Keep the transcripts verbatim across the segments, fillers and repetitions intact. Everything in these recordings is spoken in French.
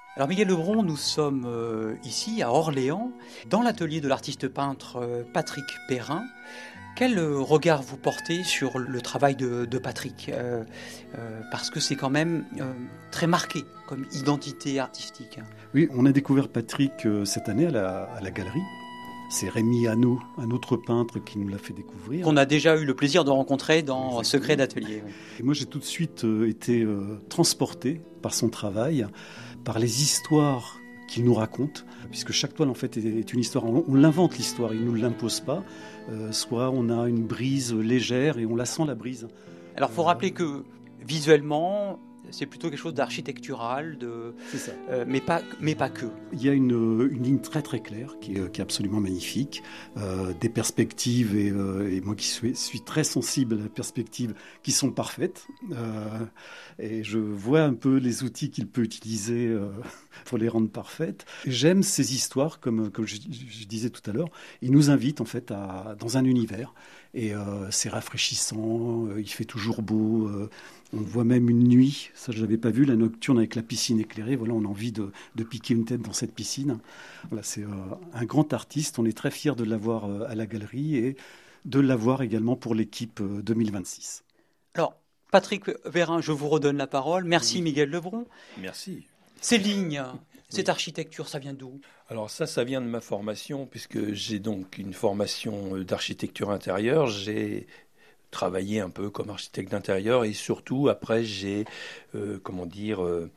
Alors Miguel Lebron, nous sommes euh, ici à Orléans, dans l'atelier de l'artiste peintre euh, Patrick Perrin. Quel euh, regard vous portez sur le travail de, de Patrick euh, euh, Parce que c'est quand même euh, très marqué comme identité artistique. Oui, on a découvert Patrick euh, cette année à la, à la galerie. C'est Rémi Hannot, un autre peintre qui nous l'a fait découvrir. Qu'on a déjà eu le plaisir de rencontrer dans Exactement. Secret d'atelier. Oui. Et moi j'ai tout de suite euh, été euh, transporté par son travail, par les histoires qu'il nous raconte, puisque chaque toile en fait est une histoire. On l'invente l'histoire, il ne nous l'impose pas. Euh, soit on a une brise légère et on la sent la brise. Alors il faut euh... rappeler que visuellement, c'est plutôt quelque chose d'architectural, de, c'est ça. Euh, mais, pas, mais pas que. Il y a une, une ligne très très claire qui est, qui est absolument magnifique, euh, des perspectives, et, euh, et moi qui suis, suis très sensible à la perspective, qui sont parfaites. Euh, et je vois un peu les outils qu'il peut utiliser euh, pour les rendre parfaites. J'aime ces histoires, comme, comme je, je disais tout à l'heure. Il nous invite en fait à, dans un univers. Et euh, c'est rafraîchissant, euh, il fait toujours beau, euh, on voit même une nuit, ça je l'avais pas vu, la nocturne avec la piscine éclairée, voilà, on a envie de, de piquer une tête dans cette piscine. Voilà, c'est euh, un grand artiste, on est très fiers de l'avoir euh, à la galerie et de l'avoir également pour l'équipe euh, deux mille vingt-six. Alors, Patrick Perrin, je vous redonne la parole. Merci oui. Miguel Lebron. Merci. Ces lignes, cette oui. architecture, ça vient d'où ? Alors ça, ça vient de ma formation, puisque j'ai donc une formation d'architecture intérieure. J'ai travaillé un peu comme architecte d'intérieur et surtout, après, j'ai, euh, comment dire, euh,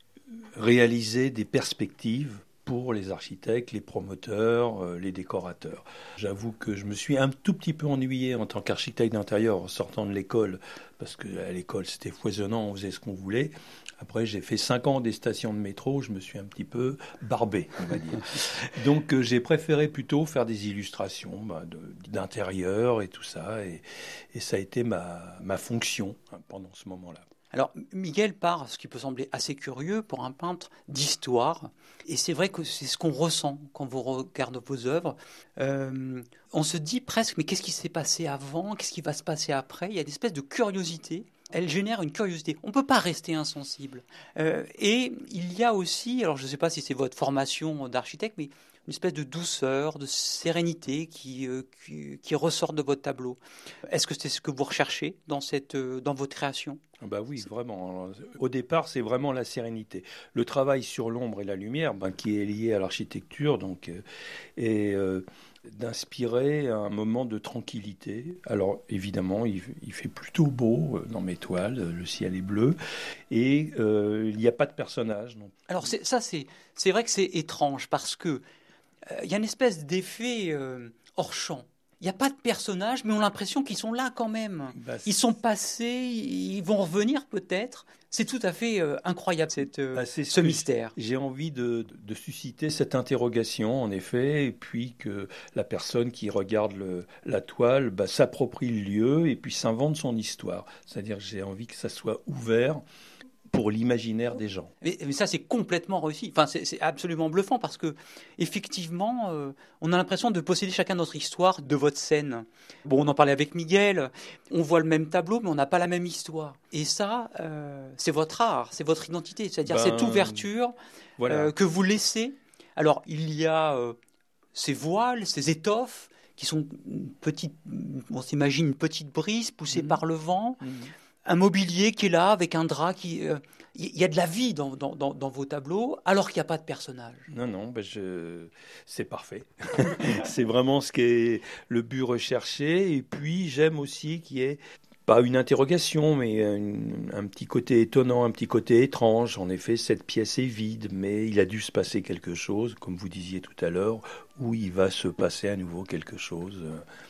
réalisé des perspectives pour les architectes, les promoteurs, euh, les décorateurs. J'avoue que je me suis un tout petit peu ennuyé en tant qu'architecte d'intérieur en sortant de l'école, parce qu'à l'école, c'était foisonnant, on faisait ce qu'on voulait. Après, j'ai fait cinq ans des stations de métro, je me suis un petit peu barbé, on va dire. Donc, euh, j'ai préféré plutôt faire des illustrations bah, de, d'intérieur et tout ça, et, et ça a été ma, ma fonction hein, pendant ce moment-là. Alors, Miguel part, ce qui peut sembler assez curieux pour un peintre, d'histoire. Et c'est vrai que c'est ce qu'on ressent quand vous regardez vos œuvres. Euh, on se dit presque, mais qu'est-ce qui s'est passé avant ? Qu'est-ce qui va se passer après ? Il y a une espèce de curiosité. Elle génère une curiosité. On ne peut pas rester insensible. Euh, et il y a aussi, alors je ne sais pas si c'est votre formation d'architecte, mais une espèce de douceur, de sérénité qui, euh, qui, qui ressort de votre tableau. Est-ce que c'est ce que vous recherchez dans, cette, euh, dans votre création ? Bah oui, vraiment. Au départ, c'est vraiment la sérénité. Le travail sur l'ombre et la lumière, ben, qui est lié à l'architecture, donc, euh, et euh, d'inspirer un moment de tranquillité. Alors, évidemment, il, il fait plutôt beau dans mes toiles, le ciel est bleu, et euh, il n'y a pas de personnage. Non. Alors, c'est, ça, c'est, c'est vrai que c'est étrange, parce que il euh, y a une espèce d'effet euh, hors champ. Il n'y a pas de personnages, mais on a l'impression qu'ils sont là quand même. Bah, ils sont passés, ils vont revenir peut-être. C'est tout à fait euh, incroyable cette, euh, bah, ce, ce mystère. J'ai envie de, de susciter cette interrogation, en effet, et puis que la personne qui regarde le, la toile bah, s'approprie le lieu et puis s'invente son histoire. C'est-à-dire que j'ai envie que ça soit ouvert pour l'imaginaire des gens. Mais, mais ça, c'est complètement réussi. Enfin, c'est, c'est absolument bluffant parce que, effectivement, euh, on a l'impression de posséder chacun notre histoire de votre scène. Bon, on en parlait avec Miguel. On voit le même tableau, mais on n'a pas la même histoire. Et ça, euh, c'est votre art, c'est votre identité. C'est-à-dire ben, cette ouverture voilà. euh, que vous laissez. Alors, il y a euh, ces voiles, ces étoffes qui sont une petite, on s'imagine une petite brise poussée mmh. par le vent. Mmh. Un mobilier qui est là, avec un drap qui... Il euh, y a de la vie dans, dans, dans, dans vos tableaux, alors qu'il n'y a pas de personnage. Non, non, ben je... c'est parfait. C'est vraiment ce qui est le but recherché. Et puis, j'aime aussi qu'il y ait, pas une interrogation, mais une, un petit côté étonnant, un petit côté étrange. En effet, cette pièce est vide, mais il a dû se passer quelque chose, comme vous disiez tout à l'heure, où il va se passer à nouveau quelque chose...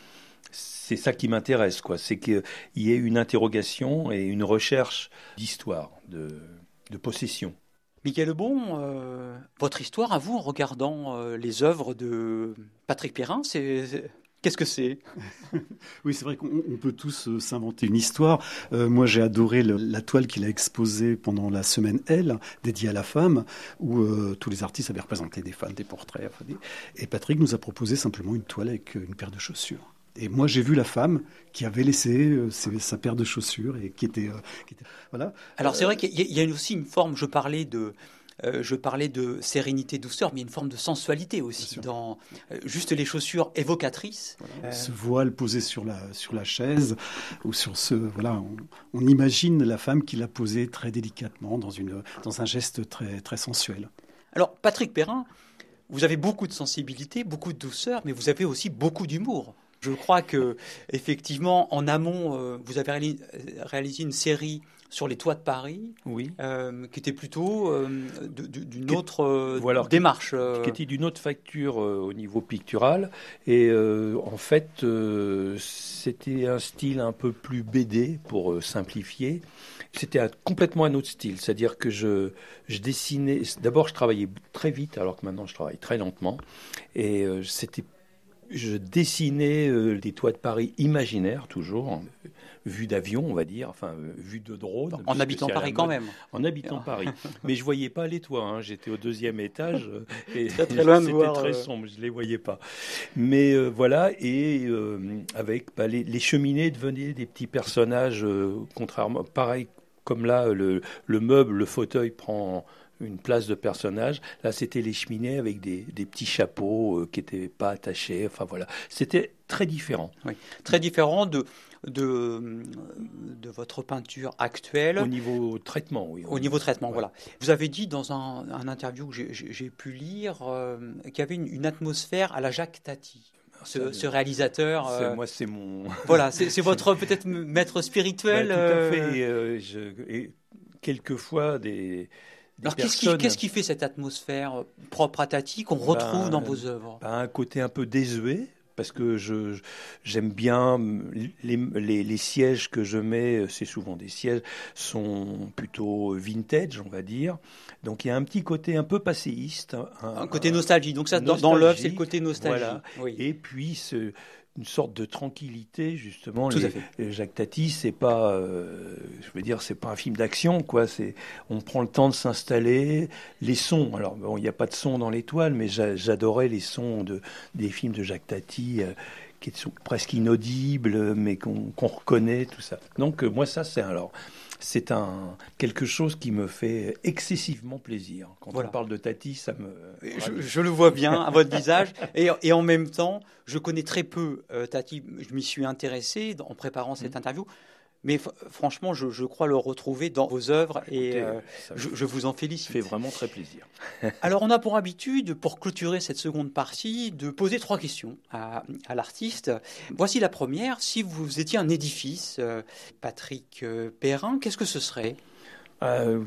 C'est ça qui m'intéresse, quoi. C'est qu'il y ait une interrogation et une recherche d'histoire, de, de possession. Miguel Lebron, euh, votre histoire à vous, en regardant euh, les œuvres de Patrick Perrin, c'est, c'est... qu'est-ce que c'est ? Oui, c'est vrai qu'on on peut tous euh, s'inventer une histoire. Euh, moi, j'ai adoré le, la toile qu'il a exposée pendant la semaine L, dédiée à la femme, où euh, tous les artistes avaient représenté des femmes, des portraits. Enfin, des... Et Patrick nous a proposé simplement une toile avec une paire de chaussures. Et moi, j'ai vu la femme qui avait laissé euh, ses, sa paire de chaussures et qui était, euh, qui était voilà. Alors, c'est vrai qu'il y a, il y a aussi une forme. Je parlais de euh, je parlais de sérénité, douceur, mais il y a une forme de sensualité aussi dans euh, juste les chaussures évocatrices. Voilà. Euh... Ce voile posé sur la, sur la chaise, ou sur ce, voilà, on, on imagine la femme qui l'a posé très délicatement dans, une, dans un geste très, très sensuel. Alors, Patrick Perrin, vous avez beaucoup de sensibilité, beaucoup de douceur, mais vous avez aussi beaucoup d'humour. Je crois que, effectivement, en amont, euh, vous avez réalisé, réalisé une série sur les toits de Paris, oui. euh, qui était plutôt euh, de, de, d'une autre euh, voilà, démarche. Euh... Qui était d'une autre facture euh, au niveau pictural. Et euh, en fait, euh, c'était un style un peu plus B D, pour euh, simplifier. C'était un, complètement un autre style. C'est-à-dire que je, je dessinais... D'abord, je travaillais très vite, alors que maintenant, je travaille très lentement. Et euh, c'était... Je dessinais euh, des toits de Paris imaginaires, toujours, en vue d'avion, on va dire, enfin, euh, vue de drone. En habitant Paris quand même. En habitant Paris. Mais je ne voyais pas les toits, hein. J'étais au deuxième étage. Euh, et très, très loin de voir. C'était très sombre, je ne les voyais pas. Mais euh, voilà, et euh, avec bah, les, les cheminées devenaient des petits personnages, euh, contrairement, pareil, comme là, le, le meuble, le fauteuil prend... une place de personnage. Là, c'était les cheminées avec des, des petits chapeaux euh, qui n'étaient pas attachés. Enfin, voilà. C'était très différent. Oui. Très différent de, de, de votre peinture actuelle. Au niveau traitement, oui. Au niveau traitement, ouais. Voilà. Vous avez dit dans un, un interview que j'ai, j'ai pu lire euh, qu'il y avait une, une atmosphère à la Jacques Tati. Ce, ce réalisateur. C'est, euh, moi, c'est mon. Voilà, c'est, c'est votre peut-être maître spirituel. Bah, tout à fait. Euh, je, et quelquefois, des. Alors, qu'est-ce qui, qu'est-ce qui fait cette atmosphère propre à Tati qu'on retrouve ben, dans vos œuvres ? ben, un côté un peu désuet, parce que je, j'aime bien les, les, les sièges que je mets, c'est souvent des sièges, sont plutôt vintage, on va dire. Donc, il y a un petit côté un peu passéiste. Un, un côté nostalgie. Donc, ça, nostalgie, dans l'œuvre, c'est le côté nostalgie. Voilà. Oui. Et puis, ce... une sorte de tranquillité, justement. Tout les, à fait. Jacques Tati, c'est pas, euh, je veux dire, c'est pas un film d'action, quoi. C'est, on prend le temps de s'installer. Les sons, alors bon, il n'y a pas de son dans l'étoile, mais j'a, j'adorais les sons de des films de Jacques Tati, euh, qui sont presque inaudibles, mais qu'on, qu'on reconnaît, tout ça. Donc euh, moi, ça, c'est alors. C'est un, quelque chose qui me fait excessivement plaisir. Quand voilà. on parle de Tati, ça me... Je, je le vois bien à votre visage. Et, et en même temps, je connais très peu euh, Tati. Je m'y suis intéressé en préparant cette mmh. interview. Mais f- franchement, je, je crois le retrouver dans vos œuvres et Écoutez, euh, je, je vous en félicite. Ça fait vraiment très plaisir. Alors, on a pour habitude, pour clôturer cette seconde partie, de poser trois questions à, à l'artiste. Voici la première. Si vous étiez un édifice, euh, Patrick euh, Perrin, qu'est-ce que ce serait ? euh,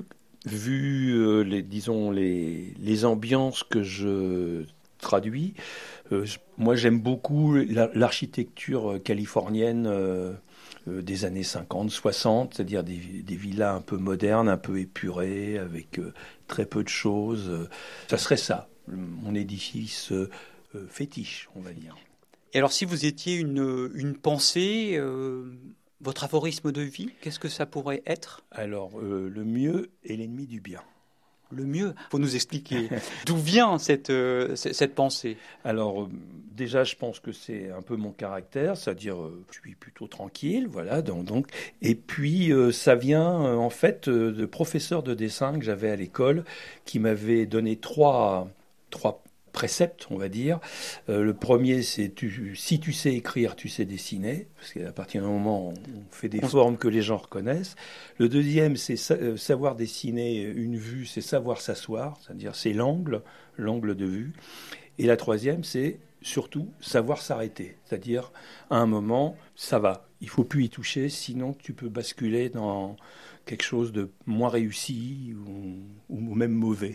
Vu, euh, les, disons, les, les ambiances que je traduis, euh, moi j'aime beaucoup la, l'architecture californienne euh, Euh, des années cinquante, soixante, c'est-à-dire des, des villas un peu modernes, un peu épurées, avec euh, très peu de choses. Euh, ça serait ça, mon édifice euh, euh, fétiche, on va dire. Et alors, si vous étiez une, une pensée, euh, votre aphorisme de vie, qu'est-ce que ça pourrait être ? Alors, euh, le mieux est l'ennemi du bien. Le mieux. Il faut nous expliquer d'où vient cette, euh, cette pensée. Alors, euh, déjà, je pense que c'est un peu mon caractère, c'est-à-dire euh, je suis plutôt tranquille, voilà. Donc, donc et puis, euh, ça vient euh, en fait euh, de professeurs de dessin que j'avais à l'école qui m'avaient donné trois, trois préceptes, on va dire. Euh, le premier, c'est tu, si tu sais écrire, tu sais dessiner, parce qu'à partir d'un moment, on, on fait des on formes que les gens reconnaissent. Le deuxième, c'est sa, euh, savoir dessiner une vue, c'est savoir s'asseoir, c'est-à-dire c'est l'angle, l'angle de vue. Et la troisième, c'est surtout savoir s'arrêter, c'est-à-dire à un moment, ça va, il faut plus y toucher, sinon tu peux basculer dans quelque chose de moins réussi ou, ou même mauvais.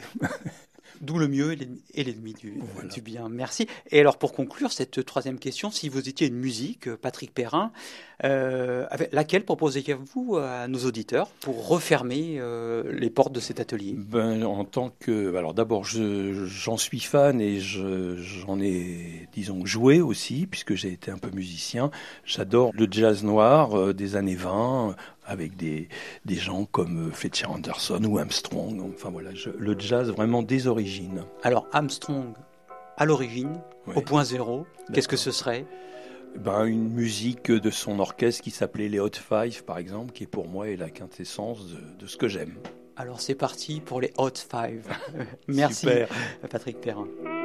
D'où le mieux et l'ennemi du, voilà. du bien. Merci. Et alors, pour conclure cette troisième question, si vous étiez une musique, Patrick Perrin, euh, avec laquelle proposeriez-vous à nos auditeurs pour refermer euh, les portes de cet atelier ? Ben, en tant que... Alors d'abord, je, j'en suis fan et je, j'en ai, disons, joué aussi, puisque j'ai été un peu musicien. J'adore le jazz noir euh, des années vingt, avec des, des gens comme Fletcher Henderson ou Armstrong. Enfin voilà, je, le jazz vraiment des origines. Alors Armstrong, à l'origine, oui. Au point zéro, D'accord. Qu'est-ce que ce serait ? Ben, une musique de son orchestre qui s'appelait les Hot Five, par exemple, qui pour moi est la quintessence de, de ce que j'aime. Alors c'est parti pour les Hot Five. Merci Super. Patrick Perrin.